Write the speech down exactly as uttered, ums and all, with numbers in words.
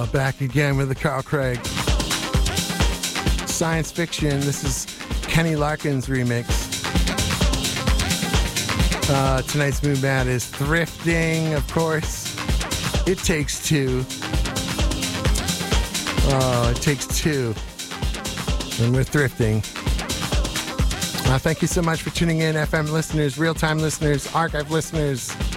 back again with the Carl Craig. Science Fiction. This is Kenny Larkins remix. Uh, tonight's mood mat is Thrifting, of course. It Takes Two. Oh, it takes two. And we're thrifting. Uh, thank you so much for tuning in, F M listeners, real-time listeners, archive listeners.